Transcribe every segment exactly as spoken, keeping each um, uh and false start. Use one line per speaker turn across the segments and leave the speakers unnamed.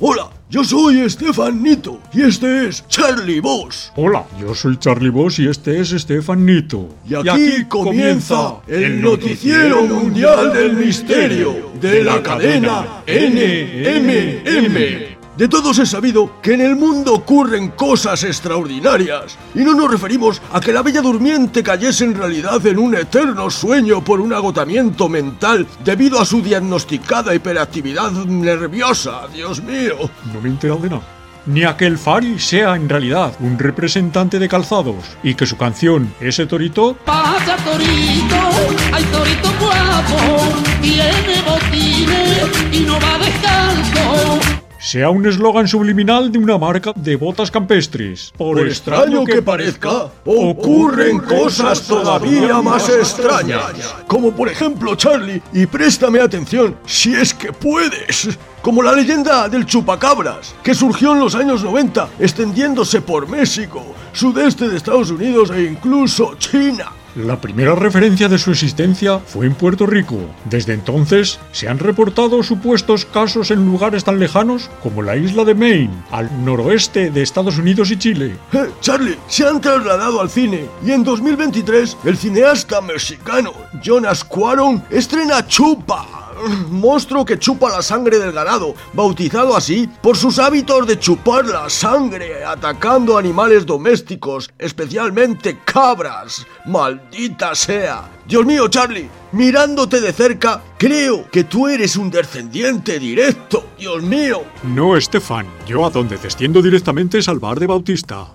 Hola, yo soy Stefan Nito y este es Charlie Voss.
Hola, yo soy Charlie Voss y este es Stefan Nito.
Y aquí, y aquí comienza el Noticiero Mundial del Misterio de la cadena N M M. De todos es sabido que en el mundo ocurren cosas extraordinarias, y no nos referimos a que la Bella Durmiente cayese en realidad en un eterno sueño por un agotamiento mental debido a su diagnosticada hiperactividad nerviosa. Dios mío.
No me he enterado de nada. Ni a que el Fari sea en realidad un representante de calzados y que su canción, ese torito...
Pasa torito, hay torito guapo, tiene botines y no va descalzo.
sea un eslogan subliminal de una marca de botas campestres.
Por, Por extraño que parezca, ocurren cosas todavía más extrañas. Como por ejemplo, Charlie, y préstame atención, si es que puedes, como la leyenda del chupacabras, que surgió en los años noventa, extendiéndose por México, sudeste de Estados Unidos e incluso China.
La primera referencia de su existencia fue en Puerto Rico. Desde entonces se han reportado supuestos casos en lugares tan lejanos como la isla de Maine, al noroeste de Estados Unidos y Chile.
Eh, Charlie, se han trasladado al cine y en dos mil veintitrés el cineasta mexicano Jonas Cuarón estrena Chupa, monstruo que chupa la sangre del ganado, bautizado así por sus hábitos de chupar la sangre, atacando animales domésticos, especialmente cabras. ¡Maldita sea! Dios mío, Charlie, mirándote de cerca, creo que tú eres un descendiente directo. ¡Dios mío!
No, Stefan, yo a donde desciendo directamente es al bar de Bautista.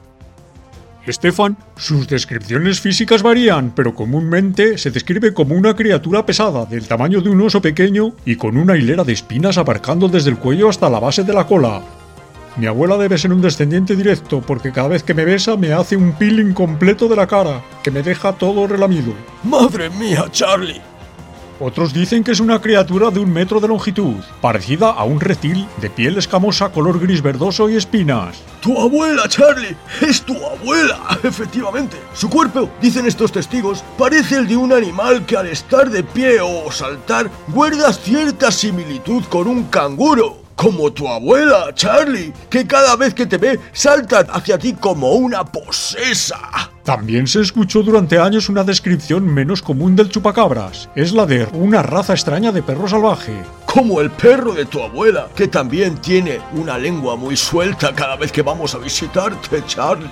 Stefan, sus descripciones físicas varían, pero comúnmente se describe como una criatura pesada, del tamaño de un oso pequeño y con una hilera de espinas abarcando desde el cuello hasta la base de la cola. Mi abuela debe ser un descendiente directo, porque cada vez que me besa me hace un peeling completo de la cara, que me deja todo relamido.
¡Madre mía, Charlie!
Otros dicen que es una criatura de un metro de longitud, parecida a un reptil de piel escamosa color gris verdoso y espinas.
¡Tu abuela, Charlie! ¡Es tu abuela! Efectivamente. Su cuerpo, dicen estos testigos, parece el de un animal que al estar de pie o saltar guarda cierta similitud con un canguro. Como tu abuela, Charlie, que cada vez que te ve salta hacia ti como una posesa.
También se escuchó durante años una descripción menos común del chupacabras. Es la de una raza extraña de perro salvaje.
Como el perro de tu abuela, que también tiene una lengua muy suelta cada vez que vamos a visitarte, Charlie.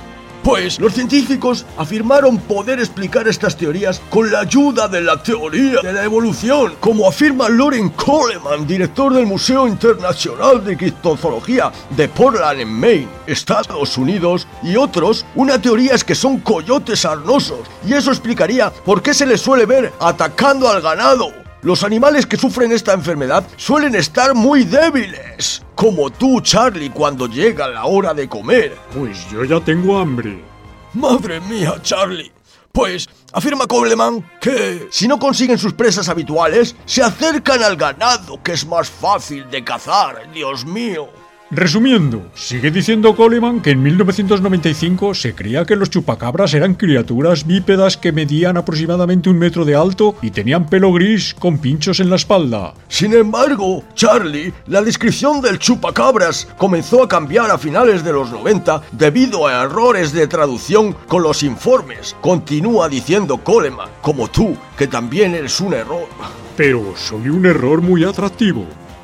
Pues los científicos afirmaron poder explicar estas teorías con la ayuda de la teoría de la evolución, como afirma Loren Coleman, director del Museo Internacional de Criptozoología de Portland en Maine, Estados Unidos, y otros. Una teoría es que son coyotes sarnosos, y eso explicaría por qué se les suele ver atacando al ganado. Los animales que sufren esta enfermedad suelen estar muy débiles, como tú, Charlie, cuando llega la hora de comer.
Pues yo ya tengo hambre.
¡Madre mía, Charlie! Pues afirma Coleman que si no consiguen sus presas habituales, se acercan al ganado, que es más fácil de cazar. ¡Dios mío!
Resumiendo, sigue diciendo Coleman que en mil novecientos noventa y cinco se creía que los chupacabras eran criaturas bípedas que medían aproximadamente un metro de alto y tenían pelo gris con pinchos en la espalda.
Sin embargo, Charlie, la descripción del chupacabras comenzó a cambiar a finales de los noventa debido a errores de traducción con los informes. Continúa diciendo Coleman, como tú, que también eres un error.
Pero soy un error muy atractivo.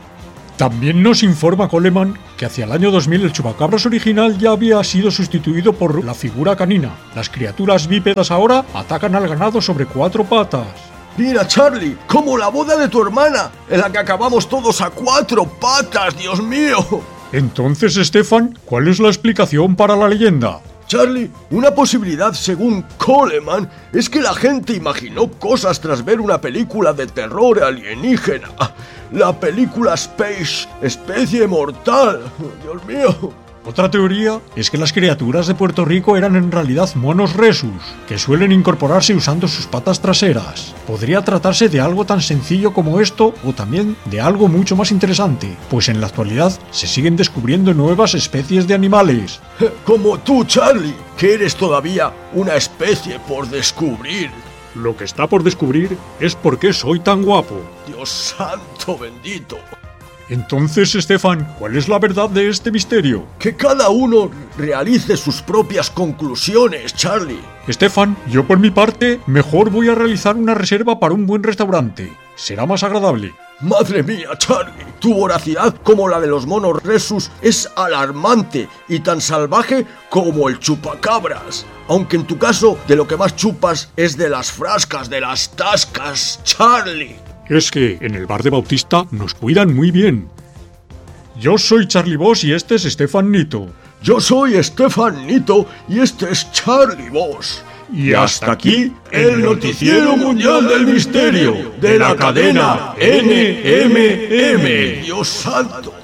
También nos informa Coleman que hacia el año dos mil el chupacabras original ya había sido sustituido por la figura canina. Las criaturas bípedas ahora atacan al ganado sobre cuatro patas.
Mira, Charlie, como la boda de tu hermana, en la que acabamos todos a cuatro patas, Dios mío.
Entonces, Stefan, ¿cuál es la explicación para la leyenda?
Charlie, una posibilidad según Coleman es que la gente imaginó cosas tras ver una película de terror alienígena. La película Space, Especie Mortal. Dios mío.
Otra teoría es que las criaturas de Puerto Rico eran en realidad monos rhesus, que suelen incorporarse usando sus patas traseras. Podría tratarse de algo tan sencillo como esto, o también de algo mucho más interesante, pues en la actualidad se siguen descubriendo nuevas especies de animales.
Como tú, Charlie, que eres todavía una especie por descubrir.
Lo que está por descubrir es por qué soy tan guapo.
Dios santo bendito.
Entonces, Estefan, ¿cuál es la verdad de este misterio?
Que cada uno realice sus propias conclusiones, Charlie.
Estefan, yo por mi parte, mejor voy a realizar una reserva para un buen restaurante. Será más agradable.
Madre mía, Charlie, tu voracidad como la de los monos Rhesus es alarmante y tan salvaje como el chupacabras. Aunque en tu caso, de lo que más chupas es de las frascas, de las tascas, Charlie.
Es que en el bar de Bautista nos cuidan muy bien. Yo soy Charlie Voss y este es Estefan Nito.
Yo soy Estefan Nito y este es Charlie Voss.
Y hasta aquí el Noticiero Mundial del Misterio de la cadena N M M.
Dios santo.